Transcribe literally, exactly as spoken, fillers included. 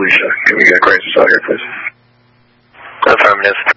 Alicia. Can we get Grace out here, please? Affirmative.